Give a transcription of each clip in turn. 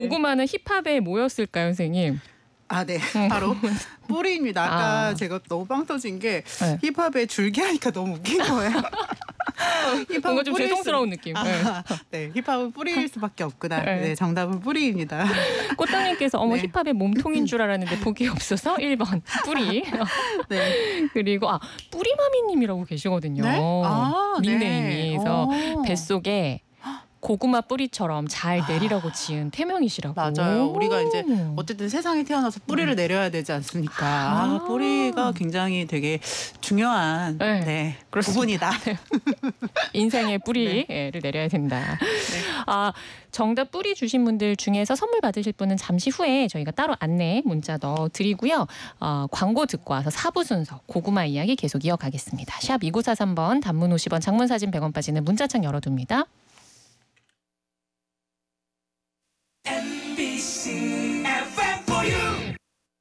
고구마는 힙합에 뭐였을까요, 선생님? 아, 네. 바로 뿌리입니다. 아까 제가 너무 빵 터진 게 힙합에 줄기하니까 너무 웃긴 거예요. 뭔가 좀 죄송스러운 느낌. 네, 힙합은 뿌리일 수밖에 없구나. 네, 정답은 뿌리입니다. 꽃당님께서 어머 힙합의 몸통인 줄 알았는데 보기 없어서 1번 뿌리. 네. 그리고 뿌리마미님이라고 계시거든요. 네? 닉네임이. 그래서 뱃속에 고구마 뿌리처럼 잘 내리라고 지은 태명이시라고. 맞아요. 우리가 이제 어쨌든 세상에 태어나서 뿌리를 내려야 되지 않습니까? 뿌리가 굉장히 되게 중요한 부분이다. 인생의 뿌리를 내려야 된다. 정답 뿌리 주신 분들 중에서 선물 받으실 분은 잠시 후에 저희가 따로 안내 문자 넣어드리고요. 광고 듣고 와서 4부 순서 고구마 이야기 계속 이어가겠습니다. 샵 2943번 단문 50원 장문 사진 100원 빠지는 문자창 열어둡니다. MBC FM for you.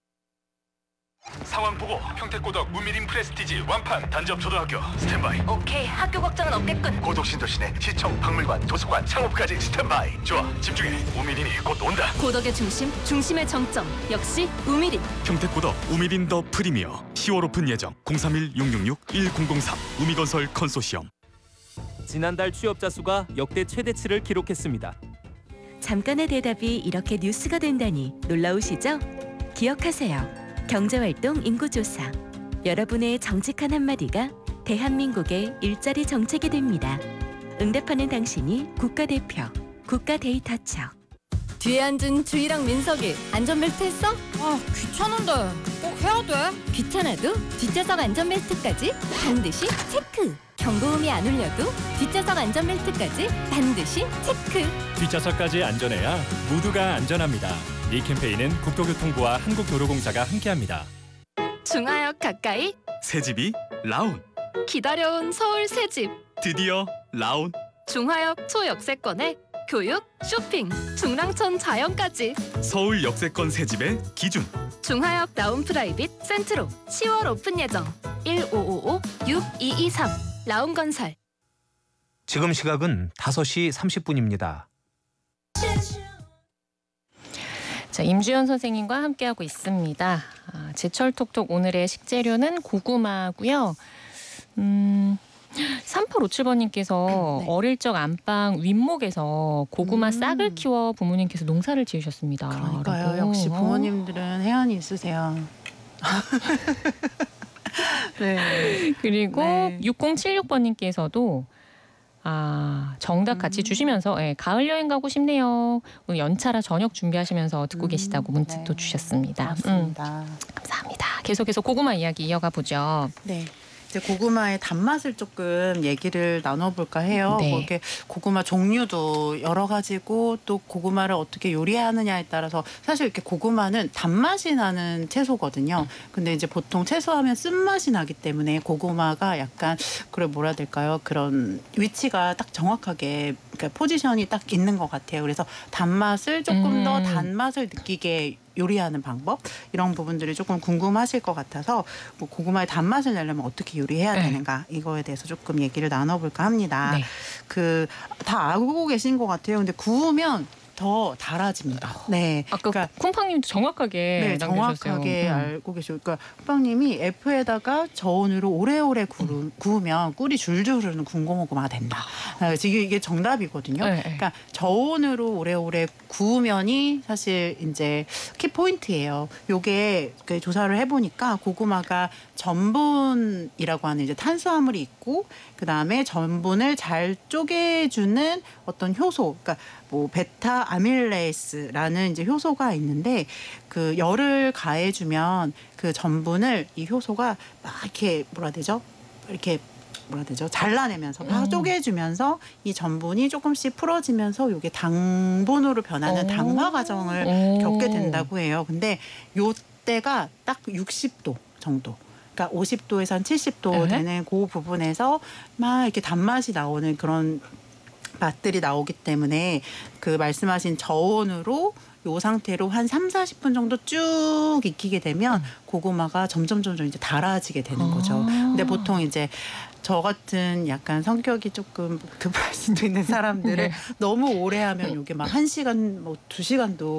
상황 보고 평택고덕 우미린 프레스티지 완판 단접초등학교 스탠바이. 오케이, 학교 걱정은 없겠군. 고덕신도시내 시청 박물관 도서관 창업까지 스탠바이. 좋아, 집중해. 우미린이 곧 온다. 고덕의 중심, 중심의 정점 역시 우미린. 평택고덕 우미린 더 프리미어 10월 오픈 예정. 031-666-1003 우미건설 컨소시엄. 지난달 취업자 수가 역대 최대치를 기록했습니다. 잠깐의 대답이 이렇게 뉴스가 된다니 놀라우시죠? 기억하세요. 경제활동 인구조사. 여러분의 정직한 한마디가 대한민국의 일자리 정책이 됩니다. 응답하는 당신이 국가대표, 국가데이터처. 뒤에 앉은 주희랑 민석이 안전벨트 했어? 귀찮은데 꼭 해야 돼? 귀찮아도 뒷좌석 안전벨트까지 반드시 체크. 경고음이 안 울려도 뒷좌석 안전벨트까지 반드시 체크. 뒷좌석까지 안전해야 모두가 안전합니다. 이 캠페인은 국토교통부와 한국도로공사가 함께합니다. 중하역 가까이 새집이 라운. 기다려온 서울 새집. 드디어 라운. 중하역 초역세권에 교육, 쇼핑, 중랑천 자연까지. 서울 역세권 새집의 기준. 중하역 라운 프라이빗 센트로 10월 오픈 예정. 1555-6223 라운건설. 지금 시각은 5시 30분입니다. 자, 임주연 선생님과 함께하고 있습니다. 제철톡톡 오늘의 식재료는 고구마고요. 3857번님께서 어릴 적 안방 윗목에서 고구마 싹을 키워 부모님께서 농사를 지으셨습니다. 그러니까요. 역시 부모님들은 해안이 있으세요. 네. 그리고 6076번님께서도 정답 같이 주시면서 가을 여행 가고 싶네요. 오늘 연차라 저녁 준비하시면서 듣고 계시다고 문자도 주셨습니다. 맞습니다. 감사합니다. 계속해서 고구마 이야기 이어가 보죠. 네. 이제 고구마의 단맛을 조금 얘기를 나눠볼까 해요. 네. 이렇게 고구마 종류도 여러 가지고 또 고구마를 어떻게 요리하느냐에 따라서 사실 이렇게 고구마는 단맛이 나는 채소거든요. 근데 이제 보통 채소하면 쓴맛이 나기 때문에 고구마가 약간 뭐라 해야 될까요? 그런 위치가 딱 정확하게 그러니까 포지션이 딱 있는 것 같아요. 그래서 단맛을 조금 더 단맛을 느끼게 요리하는 방법 이런 부분들이 조금 궁금하실 것 같아서 고구마의 단맛을 내려면 어떻게 요리해야 되는가 이거에 대해서 조금 얘기를 나눠볼까 합니다. 다 알고 계신 것 같아요. 근데 구우면 더 달아집니다. 네. 아까 그러니까, 콩팡님도 정확하게 남겨주셨어요. 정확하게 알고 계시고, 그러니까 콩팡님이 F에다가 저온으로 오래오래 구우면 꿀이 줄줄 흐르는 군고구마가 된다. 지금 이게 정답이거든요. 그러니까 저온으로 오래오래 구우면이 사실 이제 키 포인트예요. 요게 조사를 해보니까 고구마가 전분이라고 하는 이제 탄수화물이 있고, 그 다음에 전분을 잘 쪼개주는 어떤 효소, 그러니까 베타 아밀레이스라는 이제 효소가 있는데 그 열을 가해주면 그 전분을 이 효소가 막 이렇게 잘라내면서 막 쪼개주면서 이 전분이 조금씩 풀어지면서 이게 당분으로 변하는 당화 과정을 겪게 된다고 해요. 근데 요때가 딱 60도 정도. 그러니까 50도에서 한 70도 되는 그 부분에서 막 이렇게 단맛이 나오는 그런 맛들이 나오기 때문에 그 말씀하신 저온으로 요 상태로 한 30-40분 정도 쭉 익히게 되면 고구마가 점점 이제 달아지게 되는 거죠. 근데 보통 이제 저 같은 약간 성격이 조금 급할 수도 있는 사람들을 네. 너무 오래 하면 이게 막 1시간, 뭐 2시간도